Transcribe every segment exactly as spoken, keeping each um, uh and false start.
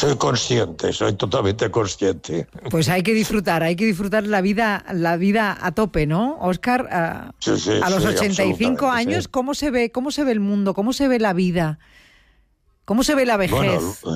Soy consciente, soy totalmente consciente. Pues hay que disfrutar, hay que disfrutar la vida, la vida a tope, ¿no, Óscar? A, sí, sí, a los sí, ochenta y cinco años, sí. ¿cómo se ve, cómo se ve el mundo? ¿Cómo se ve la vida? ¿Cómo se ve la vejez? Bueno,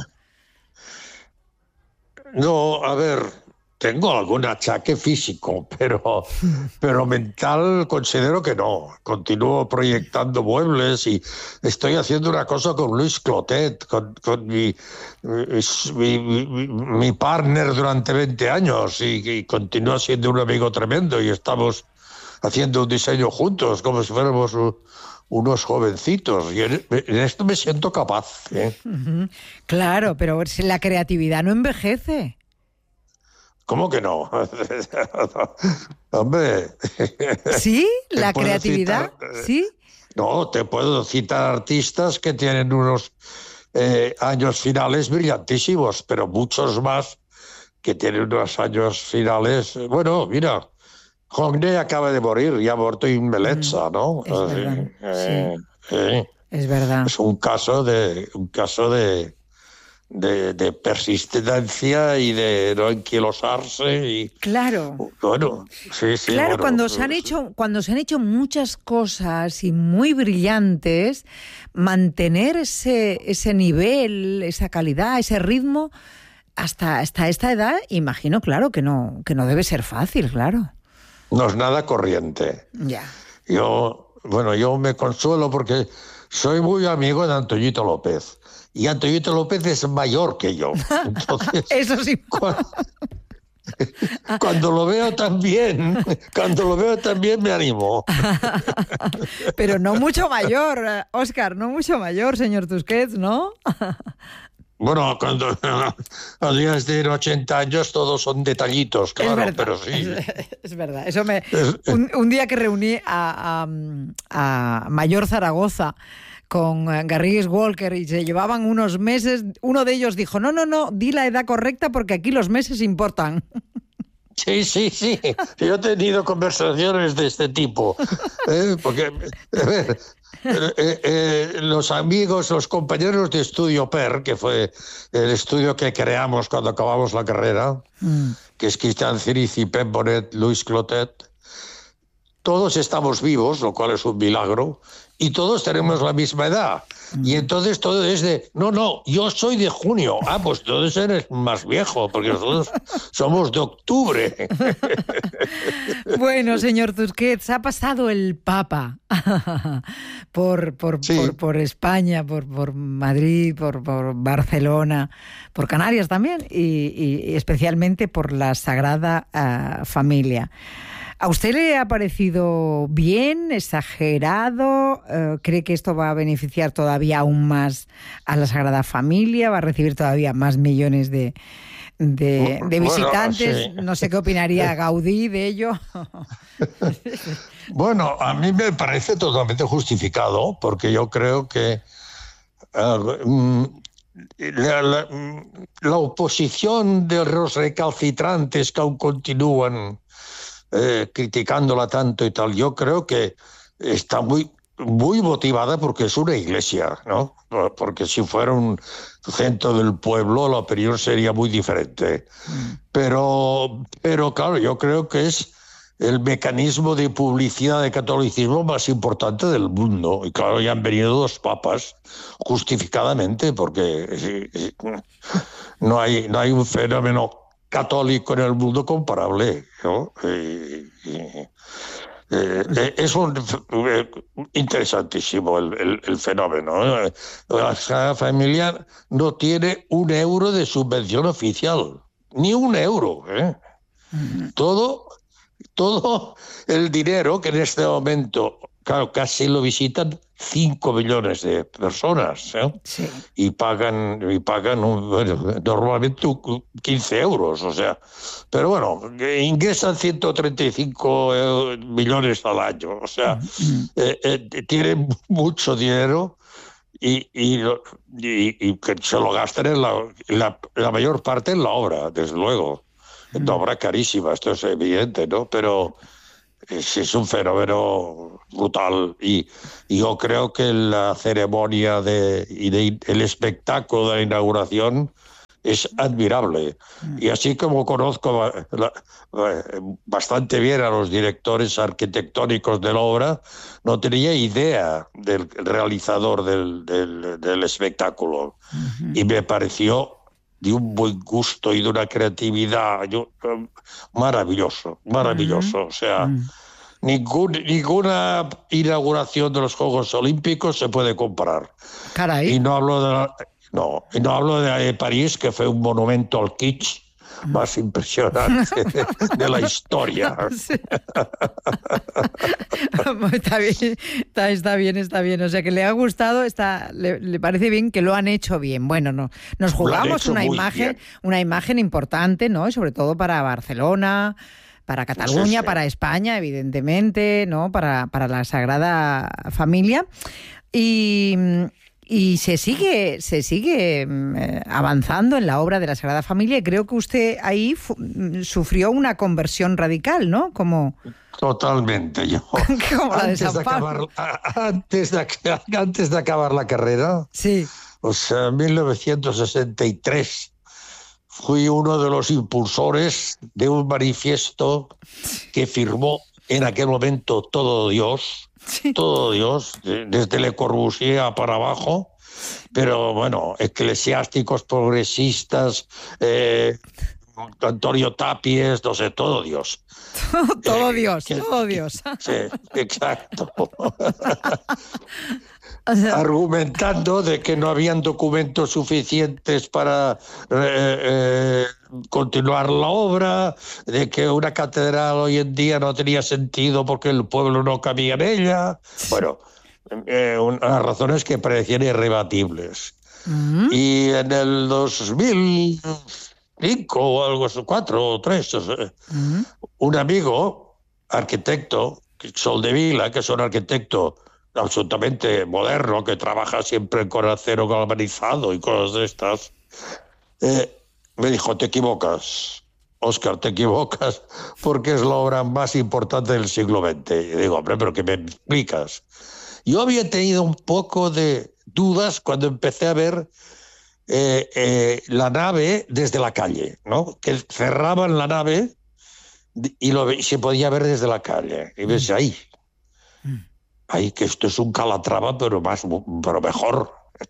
no, a ver, tengo algún achaque físico, pero, pero mental considero que no. Continúo proyectando muebles y estoy haciendo una cosa con Louis Clotet, con, con mi, mi, mi, mi partner durante veinte años y, y continúa siendo un amigo tremendo y estamos haciendo un diseño juntos como si fuéramos un, unos jovencitos, y en, en esto me siento capaz, ¿eh? Uh-huh. Claro, pero si la creatividad no envejece. ¿Cómo que no? Hombre. ¿Sí? ¿La creatividad? Citar, eh, ¿Sí? No, te puedo citar artistas que tienen unos eh, años finales brillantísimos, pero muchos más que tienen unos años finales. Bueno, mira, Hogne acaba de morir y ha muerto en Melezza, ¿no? Es verdad, eh, sí. eh, Es verdad. Es un caso de un caso de, de, de persistencia y de no enquilosarse y claro. Bueno, sí, sí. Claro, bueno, cuando se han hecho, cuando se han hecho muchas cosas y muy brillantes, mantener ese, ese nivel, esa calidad, ese ritmo, hasta, hasta esta edad, imagino, claro, que no, que no debe ser fácil, claro. No es nada corriente. Ya. Yo, bueno, yo me consuelo porque soy muy amigo de Antoñito López. Y Antoñito López es mayor que yo. Entonces, eso sí. Cuando, cuando lo veo también, cuando lo veo también me animo. Pero no mucho mayor, Óscar, no mucho mayor, señor Tusquets, ¿no? Bueno, cuando a días de ochenta años todos son detallitos, claro, es verdad, pero sí. Es, es verdad. Eso me, un, un día que reuní a, a, a Mayor Zaragoza con Garrigues Walker y se llevaban unos meses, uno de ellos dijo, no, no, no, di la edad correcta porque aquí los meses importan. Sí, sí, sí. Yo he tenido conversaciones de este tipo. ¿eh? Porque, a ver, eh, eh, los amigos, los compañeros de estudio P E R, que fue el estudio que creamos cuando acabamos la carrera, mm. que es Christian Cirici, Pep Bonet, Louis Clotet, todos estamos vivos, lo cual es un milagro, y todos tenemos la misma edad. Y entonces todo es de, no, no, yo soy de junio. Ah, pues entonces eres más viejo, porque nosotros somos de octubre. Bueno, señor Tusquets, ha pasado el Papa por, por, sí. por, por España, por, por Madrid, por, por Barcelona, por Canarias también, y, y especialmente por la Sagrada uh, Familia. ¿A usted le ha parecido bien, exagerado? Uh, ¿Cree que esto va a beneficiar todavía aún más a la Sagrada Familia? ¿Va a recibir todavía más millones de, de, de visitantes? Bueno, sí. No sé qué opinaría Gaudí de ello. Bueno, a mí me parece totalmente justificado, porque yo creo que uh, la, la, la oposición de los recalcitrantes que aún continúan Eh, criticándola tanto y tal, yo creo que está muy, muy motivada porque es una iglesia, ¿no? Porque si fuera un centro del pueblo la opinión sería muy diferente. Mm. Pero, pero claro, yo creo que es el mecanismo de publicidad del catolicismo más importante del mundo. Y claro, ya han venido dos papas justificadamente, porque no hay, no hay un fenómeno católico en el mundo comparable, ¿no? Eh, eh, eh, es un, eh, interesantísimo el, el, el fenómeno. La Sagrada Familia no tiene un euro de subvención oficial, ni un euro. ¿eh? Uh-huh. Todo, todo el dinero que en este momento, claro, casi lo visitan cinco millones de personas, ¿eh? Sí. y pagan y pagan un, bueno, normalmente quince euros, o sea, pero bueno, ingresan ciento treinta y cinco millones al año, o sea, mm. eh, eh, tienen mucho dinero y, y, y, y que se lo gastan en la, la, la mayor parte en la obra, desde luego, mm. en la obra carísima, esto es evidente, ¿no? Pero es, es un fenómeno brutal y, y yo creo que la ceremonia de, y de, el espectáculo de la inauguración es admirable. Y así como conozco bastante bien a los directores arquitectónicos de la obra, no tenía idea del realizador del, del, del espectáculo. Uh-huh. Y me pareció de un buen gusto y de una creatividad yo, maravilloso, maravilloso. Uh-huh. O sea, uh-huh. ningún, ninguna inauguración de los Juegos Olímpicos se puede comparar. Caray. Y no hablo de la... No, y no hablo de París, que fue un monumento al kitsch más impresionante de, de la historia. Sí. Está bien, está, está bien, está bien. O sea, que le ha gustado, está, le, le parece bien que lo han hecho bien. Bueno, no, nos jugamos una imagen, bien. una imagen importante, ¿no? Sobre todo para Barcelona, para Cataluña, sí, sí. para España, evidentemente, ¿no? Para, para la Sagrada Familia. Y... Y se sigue, se sigue eh, avanzando en la obra de la Sagrada Familia, y creo que usted ahí fu- sufrió una conversión radical, ¿no? Como... Totalmente. Yo, Como la antes, de de acabar, antes, de, antes de acabar la carrera, sí. o sea, en mil novecientos sesenta y tres, fui uno de los impulsores de un manifiesto que firmó en aquel momento todo Dios, Sí. todo Dios, desde Le Corbusier para abajo, pero bueno, eclesiásticos, progresistas, eh, Antonio Tapies, no sé, todo Dios. todo eh, Dios, que, todo Dios. Sí, exacto. O sea, argumentando de que no habían documentos suficientes para eh, eh, continuar la obra, de que una catedral hoy en día no tenía sentido porque el pueblo no cabía en ella. Bueno, eh, unas razones que parecían irrebatibles. Uh-huh. Y en el dos mil cinco o algo, cuatro o tres, uh-huh. un amigo, arquitecto, Soldevila, que es un arquitecto absolutamente moderno, que trabaja siempre con acero galvanizado y cosas de estas, eh, me dijo, te equivocas, Óscar, te equivocas, porque es la obra más importante del siglo veinte. Y digo, hombre, ¿pero qué me explicas? Yo había tenido un poco de dudas cuando empecé a ver eh, eh, la nave desde la calle, ¿no? Que cerraban la nave y, lo, y se podía ver desde la calle. Y ves ahí, ay, que esto es un Calatrava, pero más, pero mejor.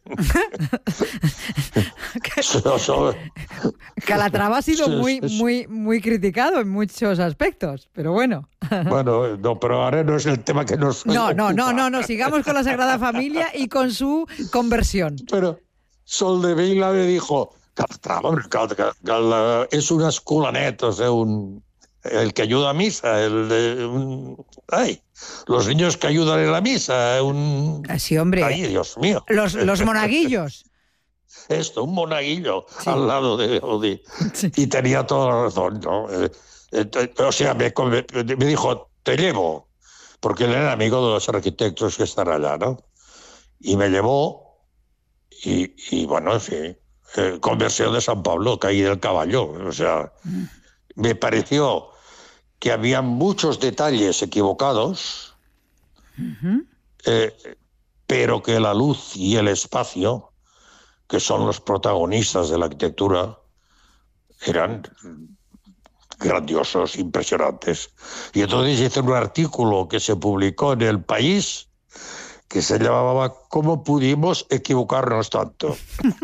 Calatrava ha sido muy, muy, muy criticado en muchos aspectos, pero bueno. Bueno, no, pero ahora no es el tema que nos No, ocupa. no, no, no, no, sigamos con la Sagrada Familia y con su conversión. Pero Soldevila me dijo, Calatrava, Calatrava es una escolanet, o sea, un... el que ayuda a misa, el de un... ay, los niños que ayudan en la misa, un... Sí, hombre. Ay, Dios mío. Los, los monaguillos. Esto, un monaguillo sí. al lado de Gaudí. Sí. Y tenía toda la razón, ¿no? Eh, eh, o sea, me, me dijo, te llevo, porque él era amigo de los arquitectos que están allá, ¿no? Y me llevó, y, y bueno, sí, eh, conversión de San Pablo, caí del caballo, o sea, mm. me pareció que había muchos detalles equivocados, uh-huh. eh, pero que la luz y el espacio, que son los protagonistas de la arquitectura, eran grandiosos, impresionantes. Y entonces hice un artículo que se publicó en El País, que se llamaba ¿Cómo pudimos equivocarnos tanto?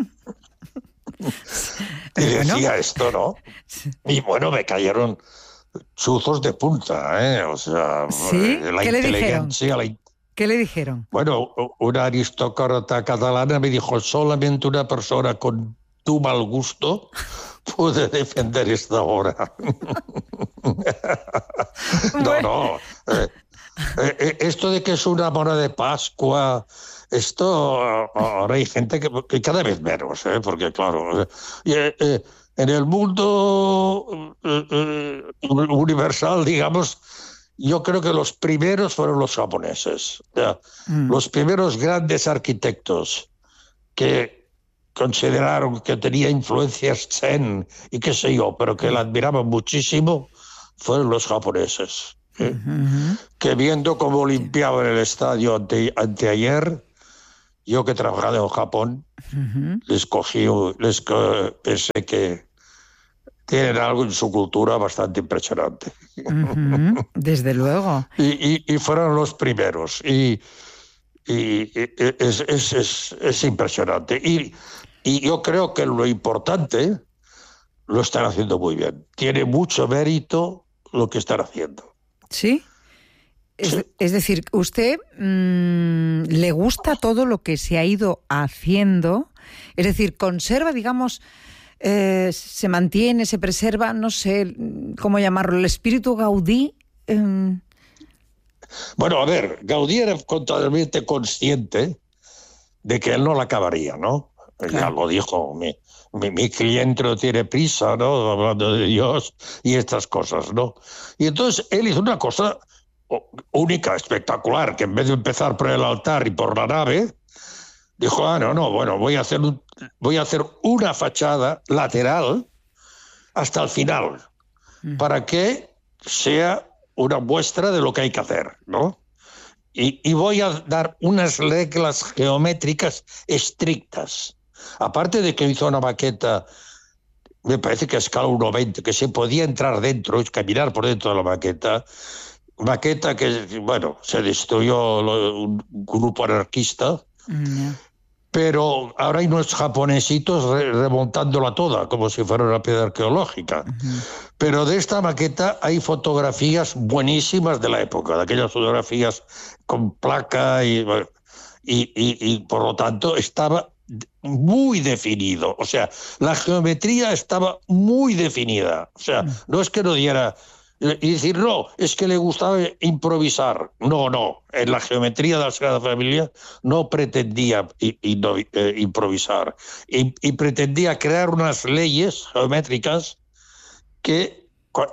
Y decía ¿no? esto, ¿no? Y bueno, me cayeron chuzos de punta, ¿eh? O sea, ¿sí? la ¿Qué le dijeron? La... ¿Qué le dijeron? Bueno, una aristócrata catalana me dijo, solamente una persona con tu mal gusto puede defender esta obra. no, no. Eh, eh, esto de que es una mona de Pascua, esto ahora hay gente que, que cada vez menos, ¿eh? Porque claro... Eh, eh, en el mundo eh, universal, digamos, yo creo que los primeros fueron los japoneses. ¿Ya? Mm. Los primeros grandes arquitectos que consideraron que tenía influencias zen y qué sé yo, pero que la admiraban muchísimo, fueron los japoneses. ¿eh? Uh-huh. Que viendo cómo limpiaban el estadio ante, anteayer, yo que he trabajado en Japón, uh-huh. les cogí, les pensé que tienen algo en su cultura bastante impresionante. Uh-huh. Desde luego. y, y, y fueron los primeros. Y, y, y es, es, es, es impresionante. Y, y yo creo que lo importante lo están haciendo muy bien. Tiene mucho mérito lo que están haciendo. ¿Sí? Es, sí. es decir, ¿usted mmm, le gusta todo lo que se ha ido haciendo? Es decir, conserva, digamos, eh, se mantiene, se preserva, no sé cómo llamarlo, el espíritu Gaudí. Eh... Bueno, a ver, Gaudí era totalmente consciente de que él no la acabaría, ¿no? Claro. Ya lo dijo, mi, mi, mi cliente no tiene prisa, ¿no? Hablando de Dios y estas cosas, ¿no? Y entonces él hizo una cosa única, espectacular, que en vez de empezar por el altar y por la nave, dijo, ah, no, no, bueno, voy a hacer, un, voy a hacer una fachada lateral hasta el final, mm. para que sea una muestra de lo que hay que hacer, ¿no? Y, y voy a dar unas reglas geométricas estrictas. Aparte de que hizo una maqueta, me parece que a escala uno veinte, que se podía entrar dentro, es caminar por dentro de la maqueta, maqueta que, bueno, se destruyó un grupo anarquista, mm. pero ahora hay unos japonesitos re remontándola toda, como si fuera una piedra arqueológica. Uh-huh. Pero de esta maqueta hay fotografías buenísimas de la época, de aquellas fotografías con placa y, y, y, y por lo tanto estaba muy definido. O sea, la geometría estaba muy definida. O sea, uh-huh. no es que no diera... Y decir, no, es que le gustaba improvisar. No, no. En la geometría de la Sagrada Familia no pretendía y, y no, eh, improvisar. Y, y pretendía crear unas leyes geométricas que,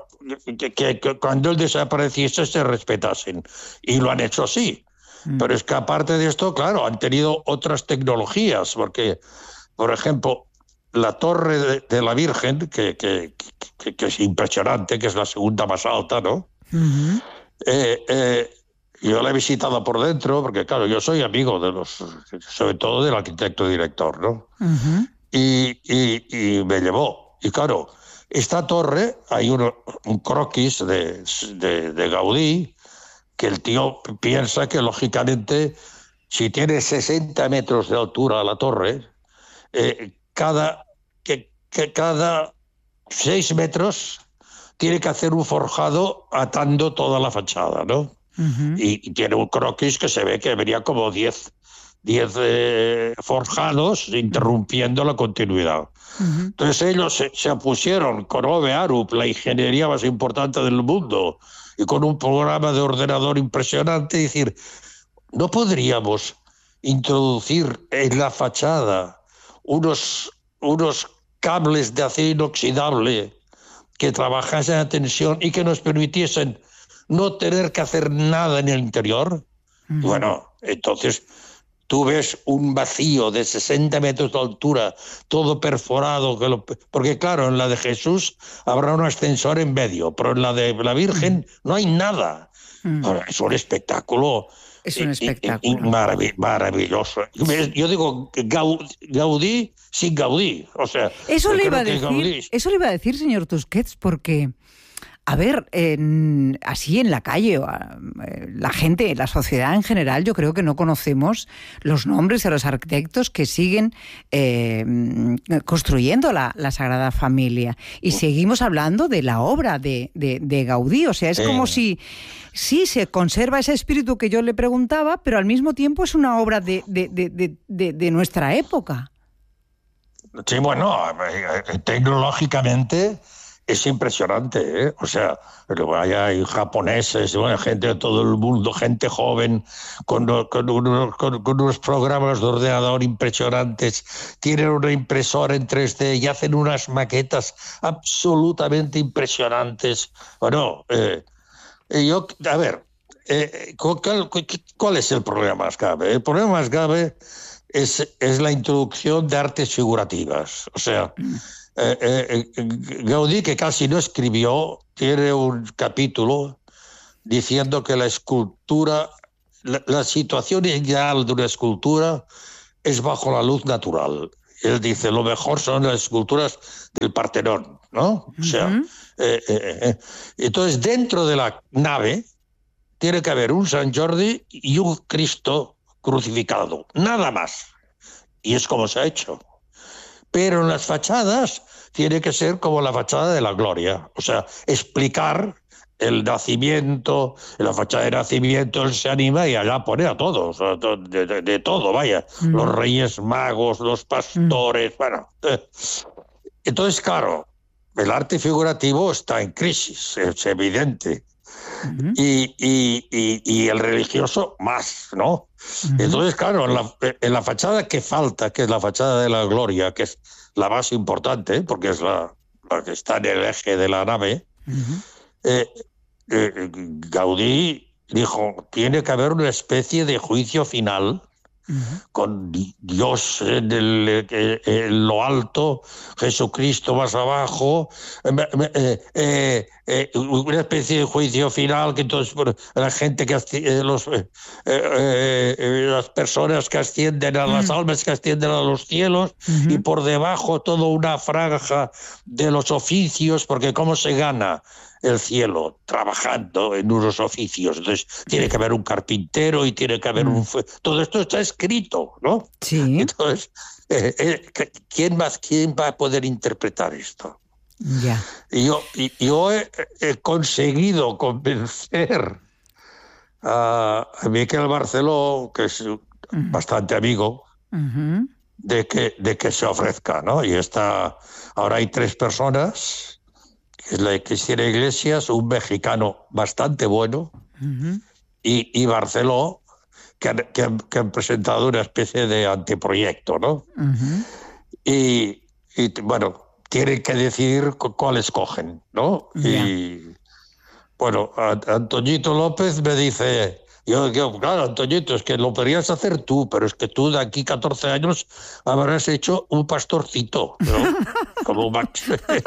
que, que, que cuando él desapareciese se respetasen. Y lo han hecho así. Mm. Pero es que aparte de esto, claro, han tenido otras tecnologías. Porque, por ejemplo, la torre de, de la Virgen, que, que, que, que es impresionante, que es la segunda más alta, ¿no? Uh-huh. eh, eh, yo la he visitado por dentro, porque claro, yo soy amigo de los, sobre todo del arquitecto director, ¿no? Uh-huh. y, y, y me llevó. Y claro, esta torre, hay uno, un croquis de, de, de Gaudí, que el tío piensa que lógicamente, si tiene sesenta metros de altura la torre, eh, Cada, que, que cada seis metros tiene que hacer un forjado atando toda la fachada, ¿no? Uh-huh. y, y tiene un croquis que se ve que venía como diez, diez eh, forjados interrumpiendo la continuidad. Uh-huh. Entonces ellos se, se pusieron con Ove Arup, la ingeniería más importante del mundo, y con un programa de ordenador impresionante, y decir, ¿no podríamos introducir en la fachada unos, unos cables de acero inoxidable que trabajasen a tensión y que nos permitiesen no tener que hacer nada en el interior? Uh-huh. Bueno, entonces tú ves un vacío de sesenta metros de altura, todo perforado, que lo, porque claro, en la de Jesús habrá un ascensor en medio, pero en la de la Virgen uh-huh. no hay nada. Uh-huh. Ahora, es un espectáculo. Es un espectáculo. Y, y marav- maravilloso. Yo digo Gaudí sin Gaudí. O sea, eso le iba a decir, Gaudí... eso le iba a decir, señor Tusquets, porque, a ver, en, así en la calle, la gente, la sociedad en general, yo creo que no conocemos los nombres de los arquitectos que siguen eh, construyendo la, la Sagrada Familia. Y seguimos hablando de la obra de, de, de Gaudí. O sea, es eh. como si... Sí, se conserva ese espíritu que yo le preguntaba, pero al mismo tiempo es una obra de, de, de, de, de, de nuestra época. Sí, bueno, tecnológicamente es impresionante, ¿eh? O sea, hay japoneses, bueno, gente de todo el mundo, gente joven, con, con, unos, con, con unos programas de ordenador impresionantes, tienen una impresora en tres D y hacen unas maquetas absolutamente impresionantes. Bueno, eh, Yo, a ver, eh, ¿cuál, ¿cuál es el problema más grave? El problema más grave es, es la introducción de artes figurativas. O sea, eh, eh, Gaudí, que casi no escribió, tiene un capítulo diciendo que la escultura, la, la situación ideal de una escultura es bajo la luz natural. Él dice, lo mejor son las esculturas del Partenón, ¿no? O sea, uh-huh. eh, eh, eh. entonces dentro de la nave tiene que haber un San Jordi y un Cristo crucificado, nada más. Y es como se ha hecho. Pero en las fachadas tiene que ser como la fachada de la gloria, o sea, explicar el nacimiento, en la fachada de nacimiento él se anima y allá pone a todos, de, de, de todo, vaya, mm. los reyes magos, los pastores, mm. bueno. Entonces, claro, el arte figurativo está en crisis, es evidente, mm-hmm. y, y, y, y el religioso más, ¿no? Mm-hmm. Entonces, claro, en la, en la fachada que falta, que es la fachada de la gloria, que es la más importante, porque es la, la que está en el eje de la nave, mm-hmm. eh, Eh, Gaudí dijo, tiene que haber una especie de juicio final uh-huh. con Dios en, el, en lo alto, Jesucristo más abajo, eh, eh, eh, una especie de juicio final que entonces la gente que eh, los, eh, eh, las personas que ascienden a las uh-huh. almas que ascienden a los cielos uh-huh. y por debajo toda una franja de los oficios, porque ¿cómo se gana el cielo? Trabajando en unos oficios. Entonces tiene que haber un carpintero y tiene que haber mm. un... Todo esto está escrito, ¿no? Sí. Entonces, eh, eh, ¿quién más, quién va a poder interpretar esto? Ya. Y yo, y, yo he, he conseguido convencer a, a Miquel Barceló, que es mm. bastante amigo, mm-hmm. de que, de que se ofrezca, ¿no? Y está... Ahora hay tres personas... Es la de Cristina Iglesias, un mexicano bastante bueno, uh-huh. y, y Barceló, que han, que, han, que han presentado una especie de anteproyecto, ¿no? Uh-huh. Y, y, bueno, tienen que decidir cuál escogen, ¿no? Yeah. Y, bueno, Antoñito López me dice... Yo digo, claro, Antoñito, es que lo podrías hacer tú, pero es que tú de aquí catorce años habrás hecho un pastorcito, ¿no? Como Max.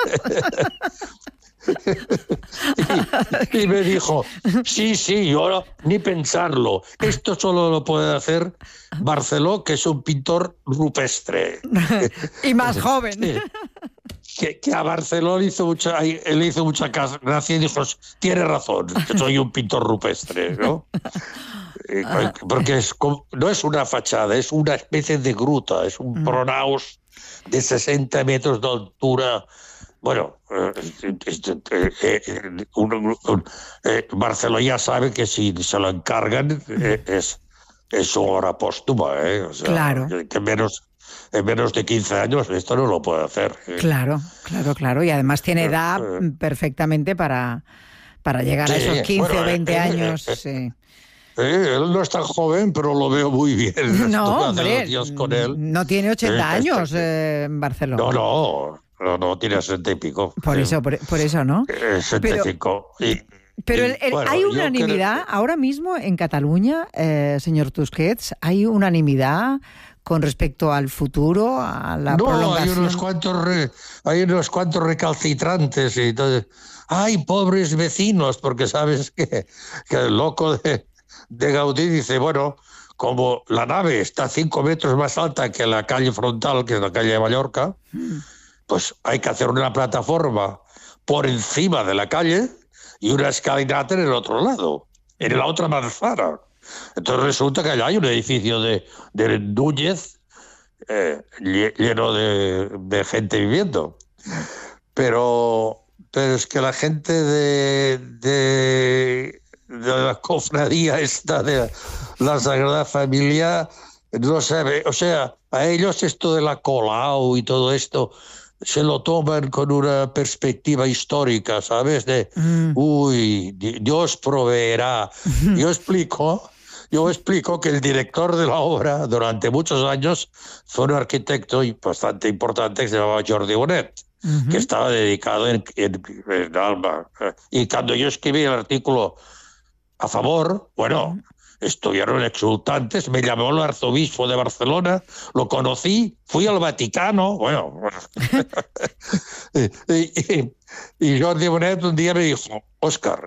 y, y me dijo, sí, sí, yo no, ni pensarlo. Esto solo lo puede hacer Barceló, que es un pintor rupestre. Y más joven. Sí. Que, que a Barceló le hizo mucha, le hizo mucha gracia y dijo, tiene razón, que soy un pintor rupestre, ¿no? Porque es, no es una fachada, es una especie de gruta, es un pronaos de sesenta metros de altura. Bueno, eh, eh, eh, un, un, eh, Barceló ya sabe que si se lo encargan eh, es, es su obra póstuma, ¿eh? O sea, claro. que, que menos... En menos de quince años esto no lo puede hacer. Claro, claro, claro. Y además tiene edad perfectamente para, para llegar sí, a esos quince bueno, o veinte eh, años. Eh, sí. eh, él no es tan joven, pero lo veo muy bien. No, hombre, con él. No tiene ochenta eh, años eh, en Barcelona. No, no, no, no tiene sesenta y pico. Por sí. eso, por, por eso, ¿no? Eh, setenta y cinco. Y, Pero el, el, bueno, hay unanimidad, creo... ahora mismo en Cataluña, eh, señor Tusquets, hay unanimidad con respecto al futuro, a la no, prolongación. hay unos cuantos re, hay unos cuantos recalcitrantes y entonces, ay, pobres vecinos, porque sabes que, que el loco de, de Gaudí dice, bueno, como la nave está cinco metros más alta que la calle frontal, que es la calle de Mallorca, mm. pues hay que hacer una plataforma por encima de la calle y una escalinata en el otro lado, en la otra manzana. Entonces resulta que allá hay un edificio de, de Núñez eh, lleno de, de gente viviendo. Pero, pero es que la gente de, de, de la cofradía esta de la Sagrada Familia no sabe, o sea, a ellos esto de la Colau y todo esto se lo toman con una perspectiva histórica, ¿sabes? De, mm. uy, Dios proveerá. Yo explico, yo explico que el director de la obra durante muchos años fue un arquitecto bastante importante que se llamaba Jordi Bonet, uh-huh. que estaba dedicado en, en, en Alba. Y cuando yo escribí el artículo a favor, bueno... Uh-huh. Estuvieron exultantes, me llamó el arzobispo de Barcelona, lo conocí, fui al Vaticano, bueno, y, y, y Jordi Bonet un día me dijo, Óscar,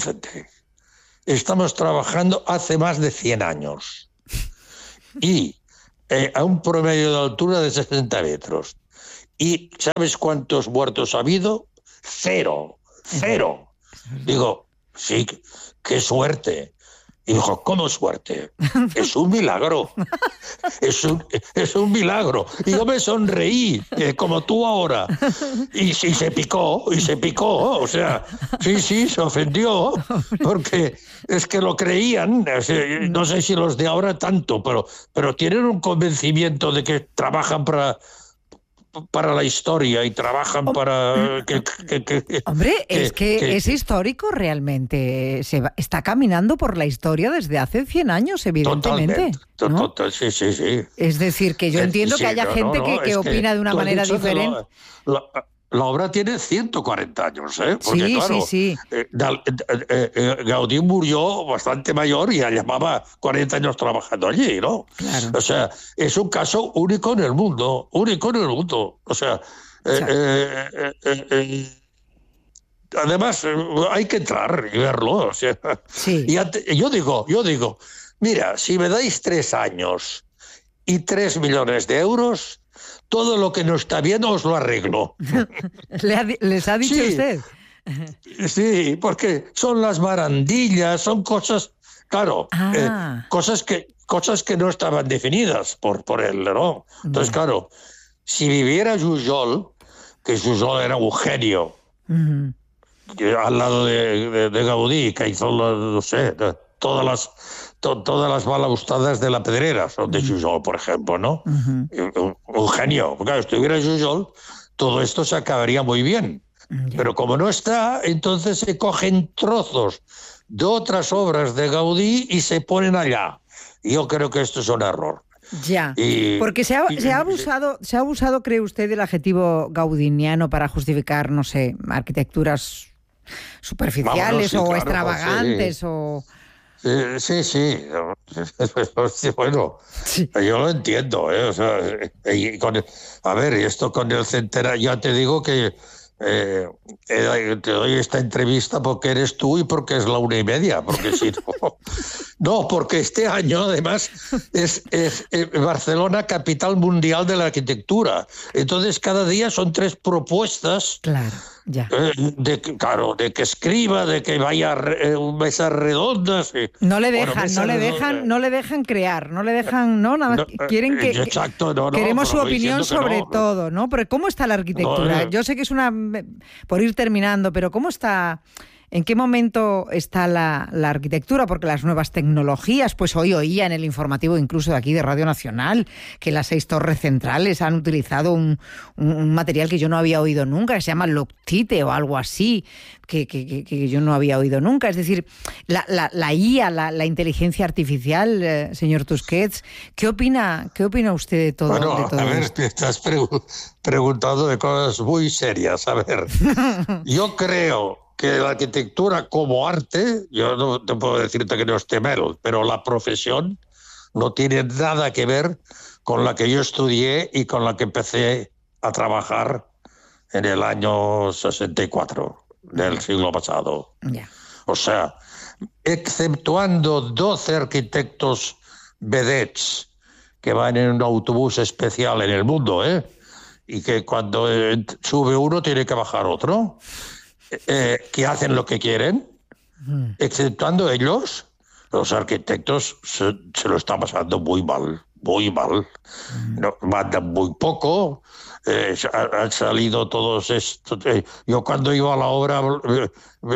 convéncete, estamos trabajando hace más de cien años y eh, a un promedio de altura de sesenta metros. ¿Y sabes cuántos muertos ha habido? Cero, cero. Digo, sí, qué suerte. Y dijo, ¿cómo suerte? Es un milagro. Es un, es un milagro. Y yo me sonreí, eh, como tú ahora. Y, y se picó, y se picó. O sea, sí, sí, se ofendió. Porque es que lo creían. No sé si los de ahora tanto, pero, pero tienen un convencimiento de que trabajan para... para la historia y trabajan para... Que, que, que, Hombre, que, es que, que es histórico realmente. Se va, está caminando por la historia desde hace cien años, evidentemente. Totalmente. ¿No? Total, sí, sí, sí. Es decir, que yo entiendo sí, que haya no, gente no, que, no, que opina que de una manera diferente. La, la, la obra tiene ciento cuarenta años, ¿eh? Porque, sí, claro, sí, sí. Eh, eh, eh, Gaudí murió bastante mayor y ya llevaba cuarenta años trabajando allí, ¿no? Claro. O sea, es un caso único en el mundo, único en el mundo. O sea, eh, eh, eh, eh, eh, además hay que entrar y verlo. O sea, sí. y ante, yo digo, yo digo, mira, si me dais tres años y tres millones de euros, todo lo que no está bien os lo arreglo. ¿Le ha, ¿Les ha dicho sí, usted? Sí, porque son las barandillas, son cosas, claro, ah. eh, cosas que cosas que no estaban definidas por, por él, ¿no? Entonces, yeah. claro, si viviera Jujol, que Jujol era un genio, uh-huh. que, al lado de, de, de Gaudí, que hizo, no sé, todas las to, todas las balaustradas de la Pedrera son de Jujol, por ejemplo, ¿no? Uh-huh. Un, un genio. Porque, claro, si estuviera Jujol, todo esto se acabaría muy bien. Yeah. Pero como no está, entonces se cogen trozos de otras obras de Gaudí y se ponen allá. Y yo creo que esto es un error. Ya, y, porque se ha, y, se ha abusado, se ha abusado, ¿cree usted, del adjetivo gaudiniano para justificar, no sé, arquitecturas superficiales sí, o claro, extravagantes sí. o... Sí, sí, sí. Bueno, sí. Yo lo entiendo, ¿eh? O sea, y con el, a ver, esto con el centenario, ya te digo que eh, eh, te doy esta entrevista porque eres tú y porque es la una y media, porque si no... No, porque este año, además, es, es eh, Barcelona capital mundial de la arquitectura. Entonces, cada día son tres propuestas. Claro, ya. Eh, de, claro, de que escriba, de que vaya eh, mesas redondas. Eh. No le dejan, bueno, no le dejan, no le dejan crear, no le dejan, no, nada más. No, quieren que. Exacto, no, no, queremos su opinión sobre no, todo, ¿no? Pero ¿cómo está la arquitectura? No, eh. Yo sé que es una. Por ir terminando, pero ¿cómo está? ¿En qué momento está la, la arquitectura? Porque las nuevas tecnologías, pues hoy oía en el informativo incluso de aquí de Radio Nacional que las seis torres centrales han utilizado un, un, un material que yo no había oído nunca, que se llama Loctite o algo así, que, que, que, que yo no había oído nunca. Es decir, la, la, la I A, la, la inteligencia artificial, eh, señor Tusquets, ¿qué opina, qué opina usted de todo, bueno, de todo a ver, esto? te estás pregu- preguntando de cosas muy serias. A ver, yo creo que la arquitectura como arte, yo no te puedo decirte que no esté mal, pero la profesión no tiene nada que ver con la que yo estudié y con la que empecé a trabajar en el año sesenta y cuatro del siglo pasado. Yeah. O sea, exceptuando doce arquitectos vedettes que van en un autobús especial en el mundo, ¿eh? Y que cuando sube uno tiene que bajar otro. Eh, que hacen lo que quieren, mm. exceptuando ellos, los arquitectos se, se lo están pasando muy mal, muy mal. Mm. No, mandan muy poco, eh, han salido todos estos... Eh, yo cuando iba a la obra eh,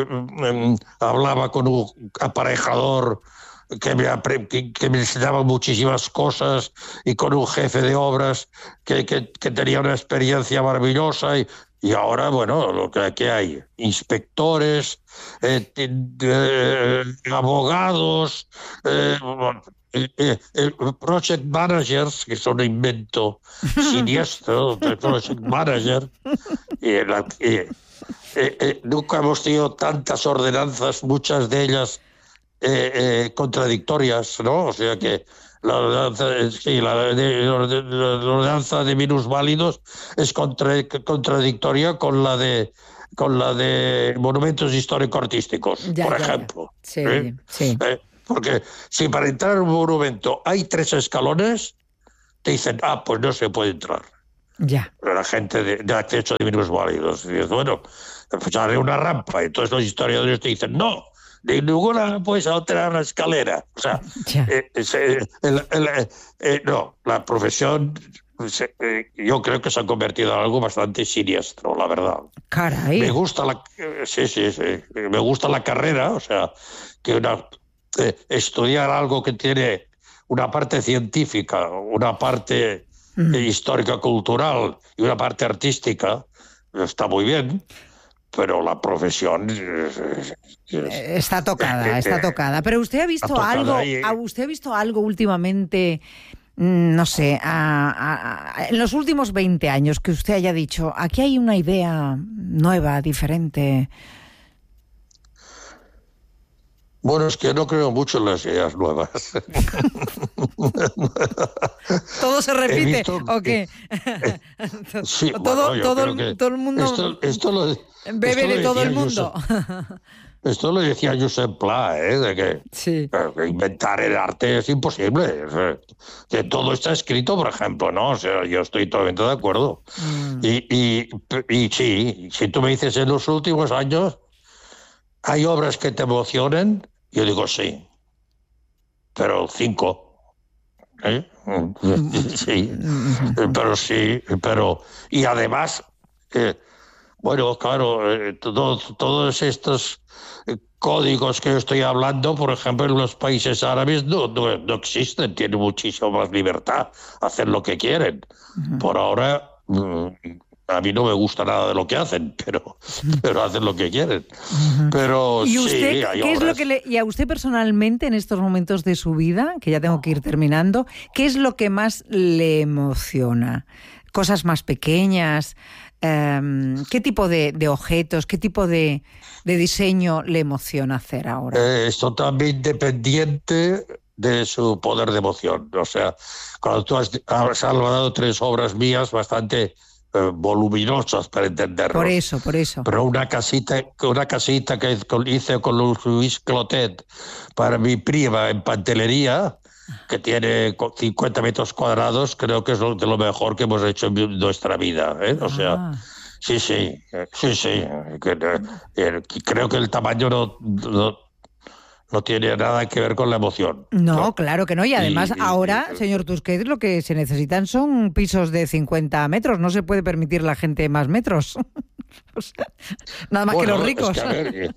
eh, hablaba con un aparejador que me, que, que me enseñaba muchísimas cosas y con un jefe de obras que, que, que tenía una experiencia maravillosa y Y ahora, bueno, lo que aquí hay, inspectores, eh, eh, abogados, eh, eh, eh, project managers, que son un invento siniestro de project manager. Y la, eh, eh, eh, nunca hemos tenido tantas ordenanzas, muchas de ellas eh, eh, contradictorias, ¿no? O sea que la ordenanza, sí, la, la, la ordenanza de minusválidos es contra, contradictoria con la de con la de monumentos histórico-artísticos, ya, por ya, ejemplo. ya. Sí, ¿eh? sí. ¿Eh? Porque si para entrar en un monumento hay tres escalones, te dicen, ah, pues no se puede entrar. Ya. La gente de, de acceso de minusválidos. Y dices, bueno, pues haré una rampa. Entonces los historiadores te dicen, no, de ninguna puedes alterar la escalera. O sea, eh, eh, el, el, eh, no, la profesión, eh, yo creo que se ha convertido en algo bastante siniestro, la verdad. Caray. Me gusta la, eh, sí, sí, sí, me gusta la carrera, o sea, que una, eh, estudiar algo que tiene una parte científica, una parte mm. histórica cultural y una parte artística, está muy bien. Pero la profesión es, es, está tocada, eh, está tocada. Pero usted ha visto algo, y, usted ha visto algo últimamente, no sé, a, a, a, en los últimos veinte años que usted haya dicho, aquí hay una idea nueva, diferente. Bueno, es que no creo mucho en las ideas nuevas. ¿Todo se repite visto, o qué? Eh, sí, todo, bueno, todo, el, todo el mundo esto, esto lo, bebe esto de todo el mundo. Josep, esto lo decía Josep Pla, ¿eh? De que, sí. que inventar el arte es imposible. O sea, que todo está escrito, por ejemplo, ¿no? O sea, yo estoy totalmente de acuerdo. Mm. Y, y, y sí, si tú me dices en los últimos años, ¿hay obras que te emocionen? Yo digo sí, pero cinco. ¿Eh? Sí, pero sí, pero... Y además, eh, bueno, claro, eh, todo, todos estos códigos que yo estoy hablando, por ejemplo, en los países árabes no, no, no existen, tienen muchísima más libertad, hacer lo que quieren. Uh-huh. Por ahora... Mm, a mí no me gusta nada de lo que hacen, pero, pero hacen lo que quieren. Uh-huh. Pero ¿Y usted, sí, hay qué obras. Es lo que le, y a usted personalmente en estos momentos de su vida, que ya tengo que ir terminando, ¿qué es lo que más le emociona? ¿Cosas más pequeñas? Um, ¿Qué tipo de, de objetos, qué tipo de, de diseño le emociona hacer ahora? Eh, es totalmente independiente de su poder de emoción. O sea, cuando tú has, has salvado tres obras mías bastante... Eh, voluminosas para entenderlos. Por eso, por eso. Pero una casita, una casita que hice con Luis Clotet para mi prima en Pantelería, que tiene cincuenta metros cuadrados, creo que es de lo mejor que hemos hecho en nuestra vida, ¿eh? O sea, ah. sí, sí, sí, sí. Que, eh, creo que el tamaño no... no No tiene nada que ver con la emoción. No, no. Claro que no. Y además y, ahora, y, señor Tusquets, lo que se necesitan son pisos de cincuenta metros. No se puede permitir la gente más metros. O sea, nada más bueno, que los ricos. Es que, a ver,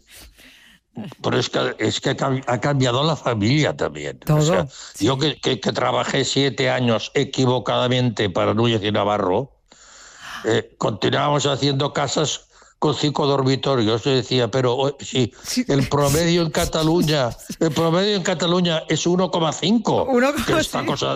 pero es que, es que ha cambiado la familia también. Todo. O sea, sí. Yo que, que, que trabajé siete años equivocadamente para Núñez y Navarro, eh, continuábamos haciendo casas con cinco dormitorios. Yo decía, pero si sí, el promedio en Cataluña, el promedio en Cataluña es uno coma cinco. Esta cosa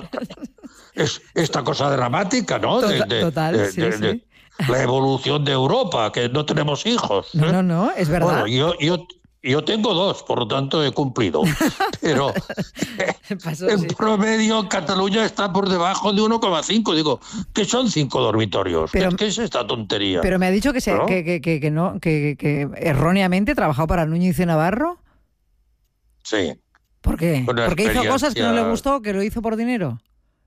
es esta cosa dramática, ¿no? Total, de, de, total de, sí, de, sí. de la evolución de Europa, que no tenemos hijos. No, ¿eh? no, no, es verdad. Bueno, yo, yo, yo tengo dos, por lo tanto he cumplido. Pero Pasó, el sí. promedio en Cataluña está por debajo de uno coma cinco. Digo, ¿qué son cinco dormitorios? Pero, ¿Qué, ¿Qué es esta tontería? Pero me ha dicho que, se, ¿no? que, que, que, que, no, que, que erróneamente trabajó para Núñez y Navarro. Sí. ¿Por qué? Una ¿Porque experiencia... hizo cosas que no le gustó, que lo hizo por dinero?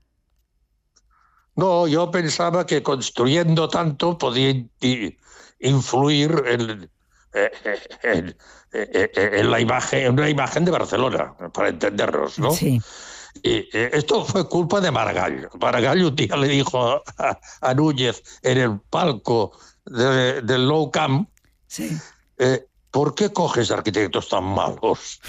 No, yo pensaba que construyendo tanto podía influir en... En, en, en la imagen, en una imagen de Barcelona, para entendernos, ¿no? Sí. Y esto fue culpa de Maragall. Maragall un día le dijo a, a Núñez en el palco de, del Nou Camp, sí. eh, ¿por qué coges arquitectos tan malos?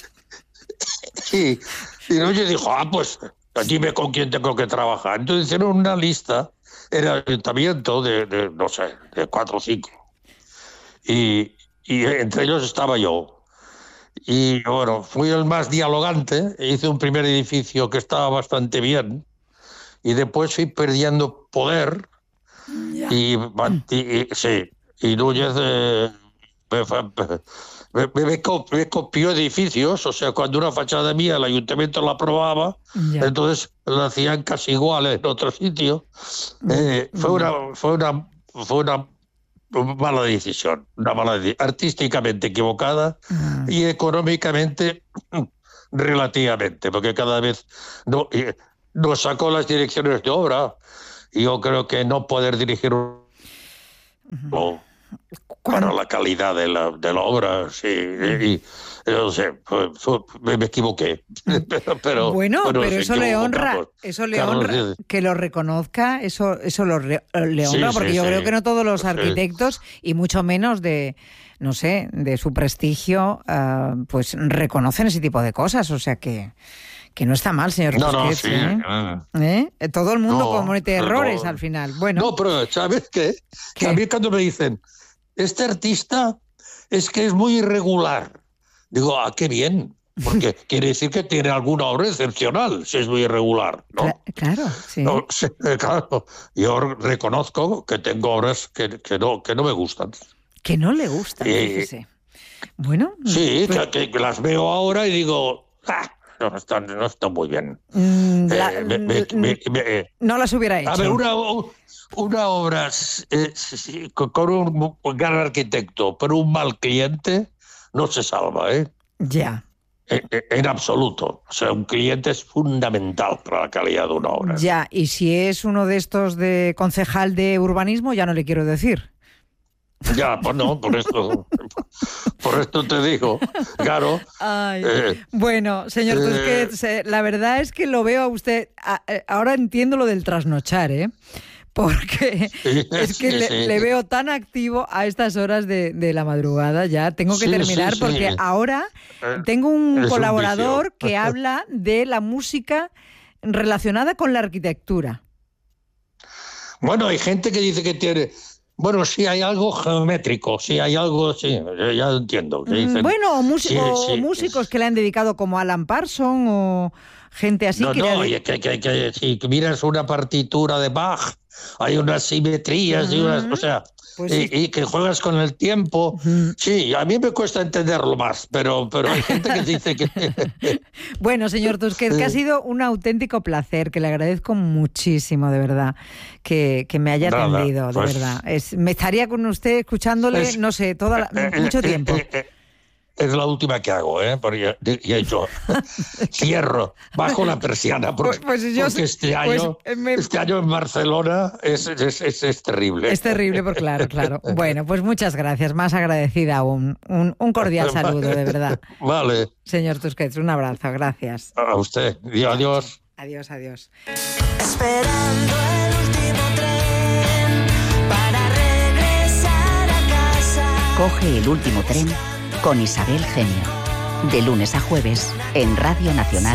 y, y Núñez dijo, ah, pues dime con quién tengo que trabajar. Entonces hicieron una lista en el ayuntamiento de, de no sé, de cuatro o cinco. Y, y entre ellos estaba yo. Y bueno, fui el más dialogante, hice un primer edificio que estaba bastante bien, y después fui perdiendo poder, yeah. y, y, y, sí, y Núñez eh, me, me, me, me copió edificios, o sea, cuando una fachada mía el ayuntamiento la aprobaba, yeah. entonces la hacían casi igual en otro sitio. Eh, mm. fue una... Fue una, fue una mala decisión, una mala decisión, artísticamente equivocada uh-huh. y económicamente relativamente, porque cada vez no, nos sacó las direcciones de obra. Y yo creo que no poder dirigir uh-huh. para la calidad de la, de la obra, sí, uh-huh. y, y no sé, pues, me, me equivoqué. pero, pero, bueno, pero, pero eso le honra, Carlos, eso le Carlos, honra, Carlos, que lo reconozca, eso, eso lo re, le honra, sí, porque sí, yo sí. creo que no todos los arquitectos, sí. y mucho menos de, no sé, de su prestigio, uh, pues reconocen ese tipo de cosas, o sea que... Que no está mal, señor No, Tusquets, no, sí. ¿eh? ¿Eh? Todo el mundo no, comete errores no. al final. Bueno. No, pero ¿sabes qué? ¿Qué? A mí cuando me dicen, este artista es que es muy irregular, digo, ah, qué bien, porque quiere decir que tiene alguna obra excepcional, si es muy irregular, ¿no? Cla- claro, sí. No, sí, claro. Yo reconozco que tengo obras que, que, no, que no me gustan. Que no le gustan, eh, fíjese. Bueno. Sí, pues... que, que las veo ahora y digo... ¡ah! No están, no están muy bien. La, eh, me, me, me, me, no las hubiera hecho. A ver, una, una obra eh, con un, un gran arquitecto, pero un mal cliente, no se salva, ¿eh? Ya. En, en absoluto. O sea, un cliente es fundamental para la calidad de una obra. Ya, y si es uno de estos de concejal de urbanismo, ya no le quiero decir. Ya, pues no, por esto, por esto te digo, claro. Ay, eh, bueno, señor eh, Tusquets, la verdad es que lo veo a usted, a, ahora entiendo lo del trasnochar, ¿eh? Porque sí, es que sí, le, sí. le veo tan activo a estas horas de, de la madrugada, ya tengo que sí, terminar, porque ahora tengo un es colaborador un que habla de la música relacionada con la arquitectura. Bueno, hay gente que dice que tiene... Bueno, sí hay algo geométrico, sí hay algo, sí, ya entiendo. Que dicen, bueno, o, mús- sí, o sí, músicos que le han dedicado como Alan Parsons o gente así. No, que no, le... que, que, que si miras una partitura de Bach, hay unas simetrías uh-huh. y unas, o sea, pues y, sí. y que juegas con el tiempo. Uh-huh. Sí, a mí me cuesta entenderlo más, pero, pero hay gente que dice que... Bueno, señor Tusquets, que ha sido un auténtico placer, que le agradezco muchísimo, de verdad, que, que me haya Nada, atendido, de pues, verdad. Es, me estaría con usted escuchándole, es, no sé, toda la, eh, mucho tiempo. Eh, eh, eh, Es la última que hago, ¿eh? Porque ya, ya he hecho. Cierro, bajo la persiana, porque, pues, pues yo, porque este, año, pues me... este año en Barcelona es, es, es, es terrible. Es terrible, por claro, claro. Bueno, pues muchas gracias, más agradecida aún. Un, un cordial saludo, de verdad. Vale. Señor Tusquets, un abrazo, gracias. A usted, adiós. Adiós, adiós. Esperando el último tren para regresar a casa. Coge el último tren con Isabel Genio, de lunes a jueves en Radio Nacional.